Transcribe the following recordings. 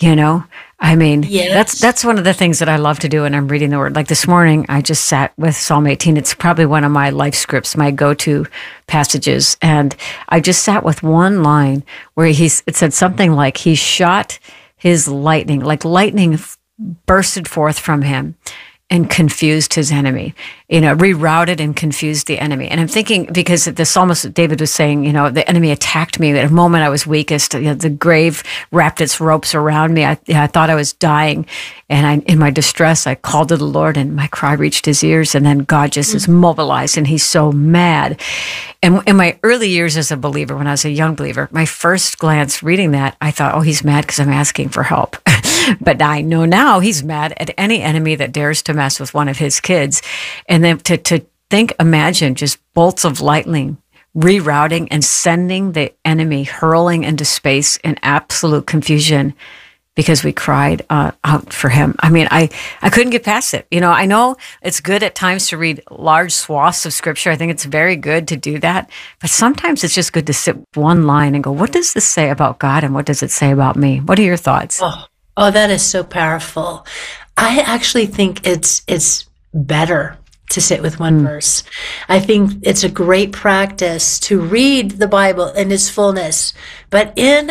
You know, I mean, Yes. that's one of the things that I love to do when I'm reading the Word. Like this morning, I just sat with Psalm 18. It's probably one of my life scripts, my go-to passages, and I just sat with one line where it said something like, "He shot his lightning, like lightning bursted forth from him." And confused his enemy, rerouted and confused the enemy. And I'm thinking, because the psalmist David was saying, the enemy attacked me at a moment I was weakest. The grave wrapped its ropes around me. I thought I was dying. And in my distress, I called to the Lord, and my cry reached his ears. And then God just is mobilized, and he's so mad. And in my early years as a believer, when I was a young believer, my first glance reading that, I thought, oh, he's mad because I'm asking for help. But I know now he's mad at any enemy that dares to mess with one of his kids. And then to imagine just bolts of lightning rerouting and sending the enemy hurling into space in absolute confusion because we cried out for him. I mean, I couldn't get past it. I know it's good at times to read large swaths of scripture. I think it's very good to do that. But sometimes it's just good to sit one line and go, what does this say about God, and what does it say about me? What are your thoughts? Oh, that is so powerful. I actually think it's better to sit with one verse. I think it's a great practice to read the Bible in its fullness, but in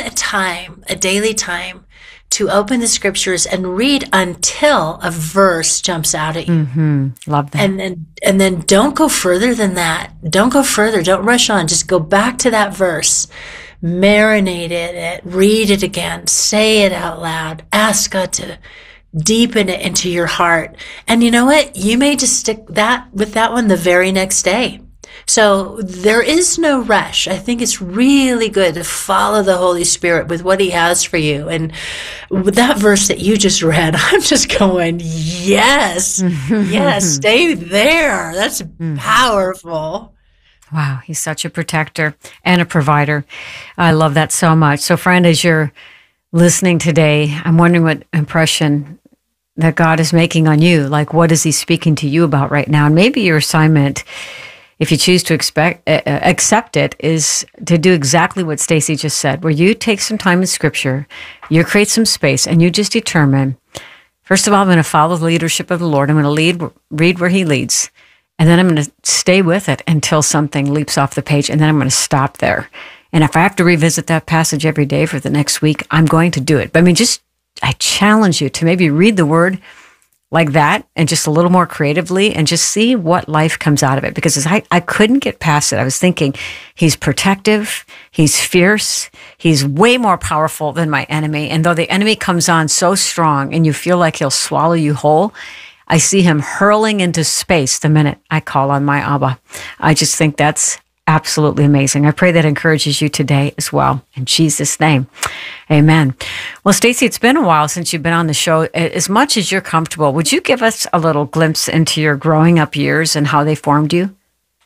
a daily time, to open the scriptures and read until a verse jumps out at you. Mm-hmm. Love that. And then don't go further than that. Don't go further. Don't rush on. Just go back to that verse. Marinate in it, read it again, say it out loud, ask God to deepen it into your heart. And you know what? You may just stick with that one the very next day. So there is no rush. I think it's really good to follow the Holy Spirit with what he has for you. And with that verse that you just read, I'm just going, yes, yes, stay there. That's powerful. Wow, he's such a protector and a provider. I love that so much. So, friend, as you're listening today, I'm wondering what impression that God is making on you. Like, what is he speaking to you about right now? And maybe your assignment, if you choose to accept it, is to do exactly what Stacy just said, where you take some time in Scripture, you create some space, and you just determine, first of all, I'm going to follow the leadership of the Lord. I'm going to read where he leads. And then I'm going to stay with it until something leaps off the page, and then I'm going to stop there. And if I have to revisit that passage every day for the next week, I'm going to do it. But I mean, I challenge you to maybe read the Word like that and just a little more creatively and just see what life comes out of it. Because I couldn't get past it. I was thinking, he's protective, he's fierce, he's way more powerful than my enemy. And though the enemy comes on so strong and you feel like he'll swallow you whole, I see him hurling into space the minute I call on my Abba. I just think that's absolutely amazing. I pray that encourages you today as well. In Jesus' name, amen. Well, Stacy, it's been a while since you've been on the show. As much as you're comfortable, would you give us a little glimpse into your growing up years and how they formed you?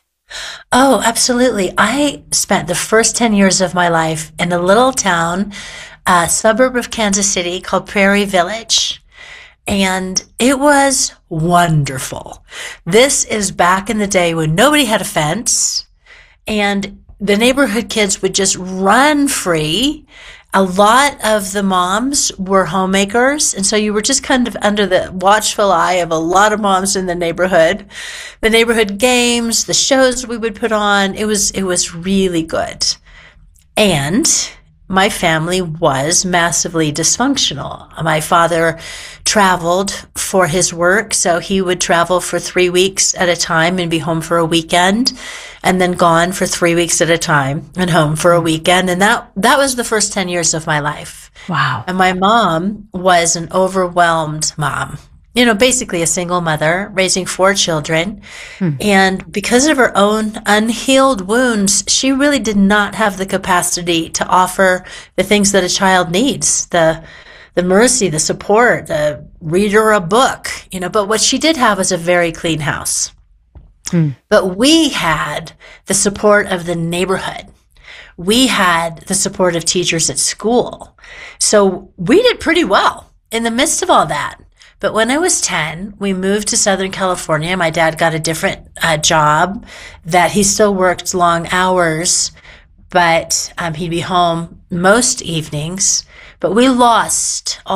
Oh, absolutely. I spent the first 10 years of my life in a little town, a suburb of Kansas City called Prairie Village. And it was wonderful. This is back in the day when nobody had a fence and the neighborhood kids would just run free. A lot of the moms were homemakers. And so you were just kind of under the watchful eye of a lot of moms in the neighborhood. The neighborhood games, the shows we would put on, it was really good. And my family was massively dysfunctional. My father traveled for his work, so he would travel for 3 weeks at a time and be home for a weekend, and then gone for 3 weeks at a time and home for a weekend. And that was the first 10 years of my life. Wow. And my mom was an overwhelmed mom. Basically a single mother raising 4 children. And because of her own unhealed wounds, she really did not have the capacity to offer the things that a child needs, the mercy, the support, the read her a book, but what she did have was a very clean house. But we had the support of the neighborhood. We had the support of teachers at school. So we did pretty well in the midst of all that. But when I was 10, we moved to Southern California. My dad got a different job that he still worked long hours, but he'd be home most evenings. But we lost